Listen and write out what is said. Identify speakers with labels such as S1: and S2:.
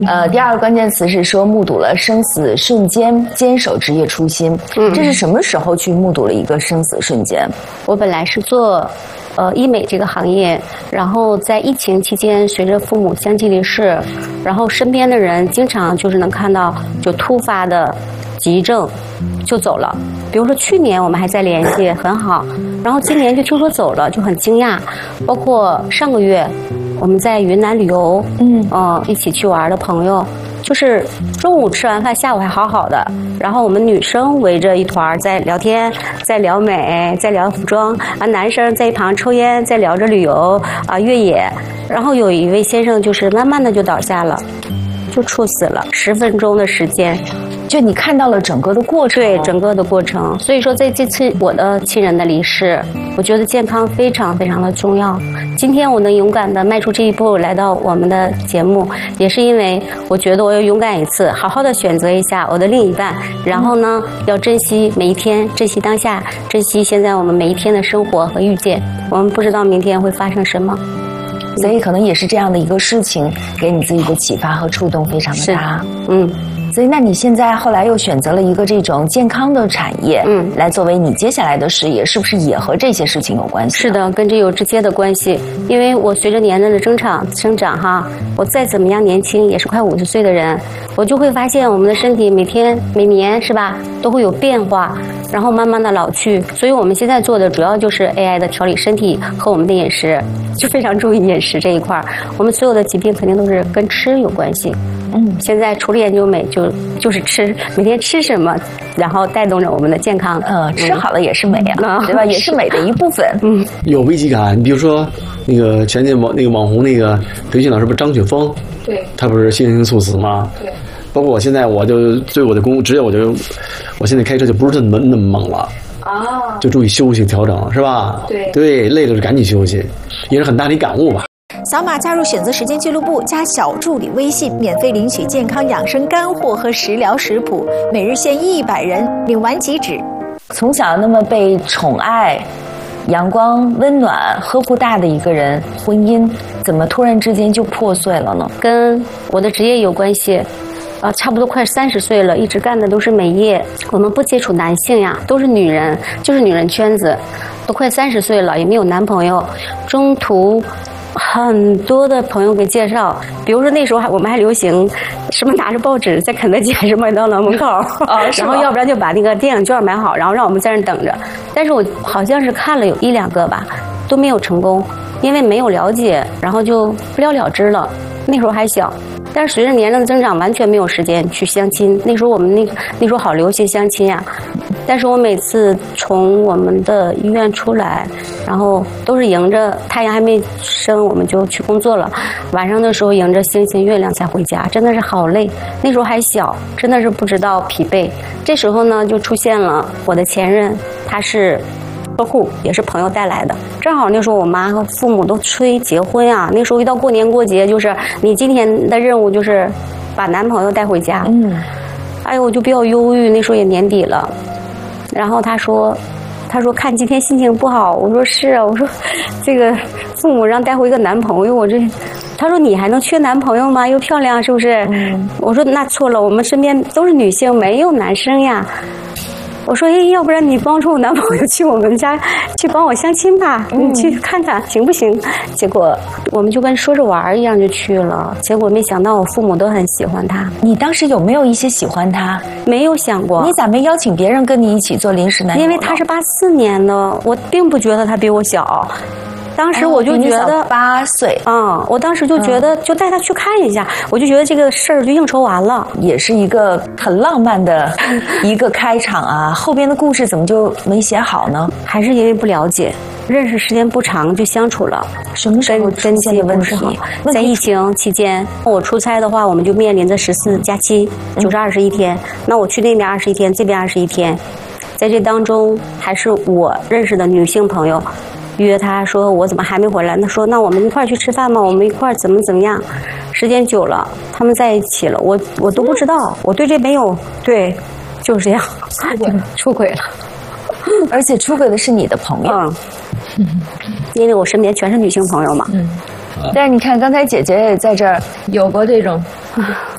S1: 第二个关键词是说目睹了生死瞬间，坚守职业初心。这是什么时候去目睹了一个生死瞬间？
S2: 我本来是做医美这个行业，然后在疫情期间，随着父母相继离世，然后身边的人经常就是能看到就突发的急症就走了。比如说去年我们还在联系很好，然后今年就听说走了，就很惊讶。包括上个月我们在云南旅游，一起去玩的朋友，就是中午吃完饭，下午还好好的，然后我们女生围着一团在聊天，在聊美，在聊服装，男生在一旁抽烟，在聊着旅游越野。然后有一位先生就是慢慢的就倒下了，就猝死了，10分钟的时间。
S1: 就你看到了整个的过程，
S2: 对整个的过程。所以说，在这次我的亲人的离世，我觉得健康非常非常的重要。今天我能勇敢的迈出这一步来到我们的节目，也是因为我觉得我要勇敢一次，好好的选择一下我的另一半，然后呢，要珍惜每一天，珍惜当下，珍惜现在我们每一天的生活和遇见。我们不知道明天会发生什么。
S1: 所以可能也是这样的一个事情，给你自己的启发和触动非常的大。所以那你现在后来又选择了一个这种健康的产业，来作为你接下来的事业，是不是也和这些事情有关系？
S2: 是的，跟这有直接的关系。因为我随着年龄的生长哈，我再怎么样年轻，也是快50岁的人，我就会发现我们的身体每天每年是吧，都会有变化，然后慢慢的老去。所以我们现在做的主要就是 AI 的调理身体和我们的饮食，就非常注意饮食这一块。我们所有的疾病肯定都是跟吃有关系。现在除了研究美，就是吃，每天吃什么，然后带动着我们的健康。
S1: 吃好了也是美啊，对吧？也是美的一部分。
S3: 有危机感。你比如说那个前年那个网红那个培训老师不是张雪峰，
S2: 对，
S3: 他不是心因猝死吗？
S2: 对。
S3: 包括我现在，我就对我的职业，我现在开车就不是那么猛了。就注意休息调整，是吧？对，累了就赶紧休息，也是很大的一感悟吧。
S4: 扫码加入选择时间俱乐部，加小助理微信，免费领取健康养生干货和食疗食谱，每日限100人，领完即止。
S1: 从小那么被宠爱、阳光、温暖、呵护大的一个人，婚姻怎么突然之间就破碎了呢？
S2: 跟我的职业有关系。差不多快30岁了，一直干的都是美业。我们不接触男性呀，都是女人，就是女人圈子。都快30岁了，也没有男朋友。中途很多的朋友给介绍，比如说那时候我们还流行什么拿着报纸在肯德基还是麦当劳门口，然后要不然就把那个电影券买好，然后让我们在那等着。但是我好像是看了有1-2个吧，都没有成功，因为没有了解，然后就不了了之了。那时候还小。但是随着年龄的增长，完全没有时间去相亲。那时候我们那时候好流行相亲呀，但是我每次从我们的医院出来，然后都是迎着太阳还没升，我们就去工作了。晚上的时候迎着星星月亮才回家，真的是好累。那时候还小，真的是不知道疲惫。这时候呢，就出现了我的前任，他是客户，也是朋友带来的。正好那时候我妈和父母都催结婚啊，那时候一到过年过节，就是你今天的任务就是把男朋友带回家。哎呦，我就比较忧郁，那时候也年底了。然后他说看今天心情不好，我说是啊，我说这个父母让带回一个男朋友，他说你还能缺男朋友吗？又漂亮是不是？我说那错了，我们身边都是女性，没有男生呀。我说要不然你帮助我男朋友去我们家去帮我相亲吧，你去看看行不行？结果我们就跟说着玩一样就去了，结果没想到我父母都很喜欢他。
S1: 你当时有没有一些喜欢他？
S2: 没有想过。
S1: 你咋没邀请别人跟你一起做临时男友？
S2: 因为他是84年的，我并不觉得他比我小。当时我就觉得
S1: 8岁，
S2: 我当时就觉得就带他去看一下，我就觉得这个事儿就应酬完了，
S1: 也是一个很浪漫的一个开场啊。后边的故事怎么就没写好呢？
S2: 还是因为不了解，认识时间不长就相处了。
S1: 什么时候出现的问题？
S2: 在疫情期间，我出差的话，我们就面临着14+7，就是21天。那我去那边21天，这边21天，在这当中还是我认识的女性朋友。约他说我怎么还没回来？他说那我们一块儿去吃饭吗？我们一块儿怎么样？时间久了，他们在一起了，我都不知道，我对这没有对，就是这样，出轨了，
S1: 而且出轨的是你的朋友，
S2: 因为我身边全是女性朋友嘛。
S1: 但是你看，刚才姐姐也在这儿有过这种